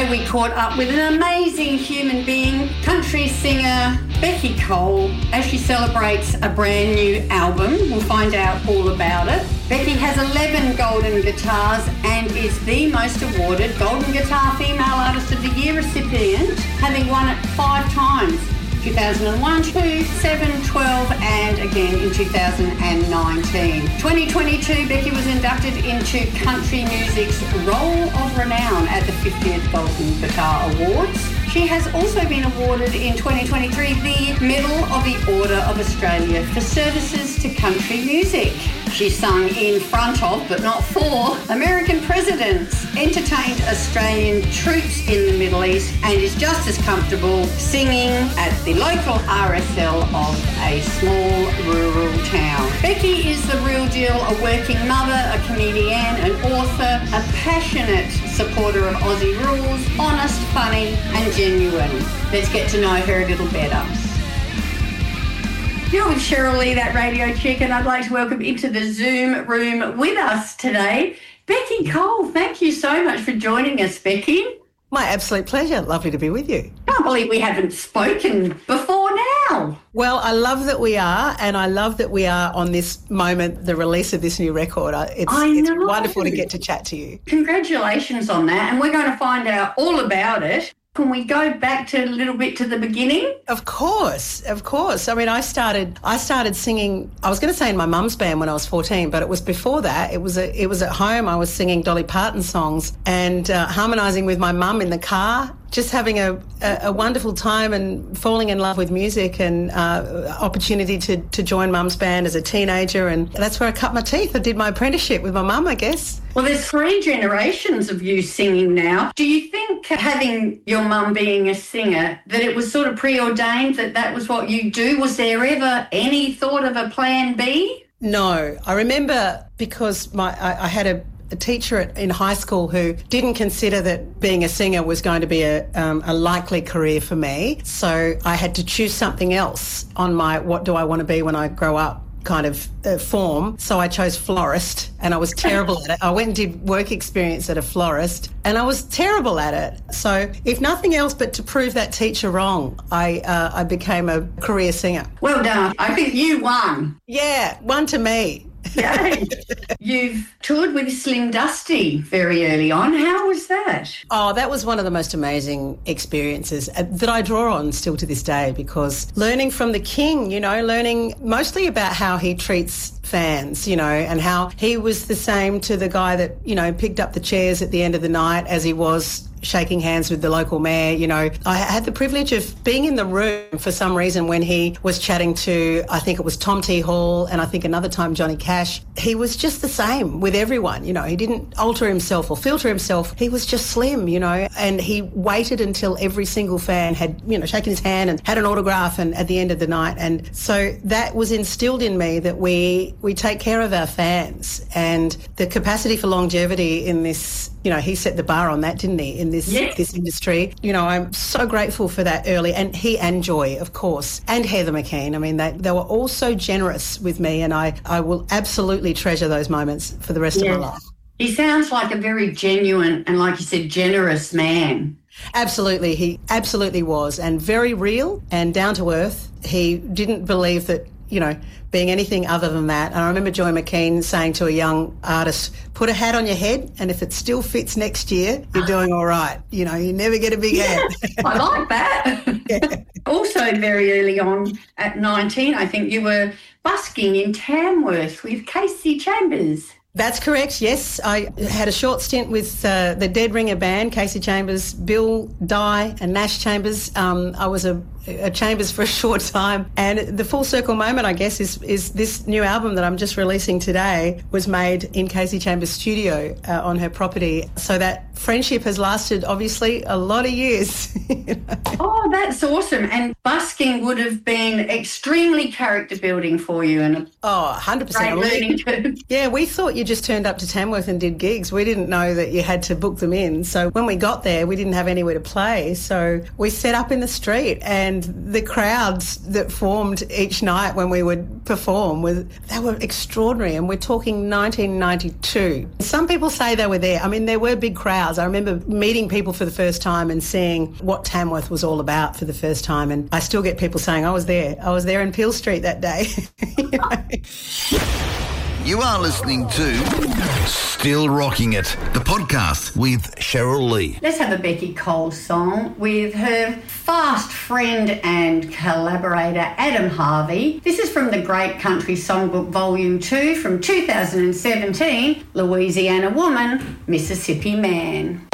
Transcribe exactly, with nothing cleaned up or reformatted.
Today we caught up with an amazing human being, country singer Beccy Cole, as she celebrates a brand new album. We'll find out all about it. Beccy has eleven golden guitars and is the most awarded Golden Guitar Female Artist of the Year recipient, having won it five times. two thousand one, two, seven, twelve and again in two thousand nineteen. twenty twenty-two, Beccy was inducted into country music's Roll of Renown at the fiftieth Golden Guitar Awards. She has also been awarded in twenty twenty-three the Medal of the Order of Australia for services to country music. She sung in front of, but not for, American presidents, entertained Australian troops in the Middle East, and is just as comfortable singing at the local R S L of a small rural town. Beccy is the real deal, a working mother, a comedian, an author, a passionate supporter of Aussie rules, honest, funny and genuine. Let's get to know her a little better. You're with Cheryl Lee, that radio chick, and I'd like to welcome into the Zoom room with us today, Beccy Cole. Thank you so much for joining us, Beccy. My absolute pleasure. Lovely to be with you. I can't believe we haven't spoken before now. Well, I love that we are, and I love that we are on this moment, the release of this new record. It's, I it's know. wonderful to get to chat to you. Congratulations on that, and we're going to find out all about it. Can we go back to a little bit to the beginning? Of course, of course. I mean, I started I started singing, I was going to say in my mum's band when I was fourteen, but it was before that. It was a, it was at home. I was singing Dolly Parton songs and uh, harmonising with my mum in the car, just having a, a, a wonderful time and falling in love with music, and uh, opportunity to, to join mum's band as a teenager. And that's where I cut my teeth. I did my apprenticeship with my mum, I guess. Well, there's three generations of you singing now. Do you think having your mum being a singer, that it was sort of preordained that that was what you do? Was there ever any thought of a plan B? No. I remember because my I, I had a a teacher at, in high school who didn't consider that being a singer was going to be a, um, a likely career for me. So I had to choose something else on my what do I want to be when I grow up kind of uh, form. So I chose florist, and I was terrible at it. I went and did work experience at a florist, and I was terrible at it. So if nothing else but to prove that teacher wrong, I uh, I became a career singer. Well done. I think you won. Yeah, one to me. Yay. You've toured with Slim Dusty very early on. How was that? Oh, that was one of the most amazing experiences that I draw on still to this day, because learning from the King, you know, learning mostly about how he treats fans, you know, and how he was the same to the guy that, you know, picked up the chairs at the end of the night as he was shaking hands with the local mayor. You know, I had the privilege of being in the room for some reason when he was chatting to, I think it was Tom T. Hall, and I think another time Johnny Cash. He was just the same with everyone, you know, he didn't alter himself or filter himself. He was just Slim, you know, and he waited until every single fan had, you know, shaken his hand and had an autograph and at the end of the night. And so that was instilled in me that we, we take care of our fans, and the capacity for longevity in this, you know, he set the bar on that, didn't he, in this yes. this industry. You know, I'm so grateful for that early, and he and Joy, of course, and Heather McKean. I mean, they, they were all so generous with me, and I, I will absolutely treasure those moments for the rest yeah. of my life. He sounds like a very genuine and, like you said, generous man. Absolutely, he absolutely was, and very real and down to earth. He didn't believe that, you know, being anything other than that. And I remember Joy McKean saying to a young artist, put a hat on your head, and if it still fits next year, you're doing all right. You know, you never get a big yeah, hat. I like that. Yeah. Also very early on at nineteen, I think you were busking in Tamworth with Kasey Chambers. That's correct, yes. I had a short stint with uh, the Dead Ringer band, Kasey Chambers, Bill, Di and Nash Chambers. Um, I was a, a Chambers for a short time. And the full circle moment, I guess, is is this new album that I'm just releasing today was made in Kasey Chambers' studio uh, on her property. So that friendship has lasted, obviously, a lot of years. You know? Oh, that's awesome. And busking would have been extremely character building for you. And a oh, one hundred percent. great learning curve. Yeah, we thought you just turned up to Tamworth and did gigs. We didn't know that you had to book them in. So when we got there, we didn't have anywhere to play. So we set up in the street, and and the crowds that formed each night when we would perform, were, they were extraordinary, and we're talking nineteen ninety-two. Some people say they were there. I mean, there were big crowds. I remember meeting people for the first time and seeing what Tamworth was all about for the first time, and I still get people saying, I was there. I was there in Peel Street that day. You know? You are listening to Still Rocking It, the podcast with Cheryl Lee. Let's have a Becky Cole song with her fast friend and collaborator, Adam Harvey. This is from the Great Country Songbook Volume two from two thousand seventeen, Louisiana Woman, Mississippi Man.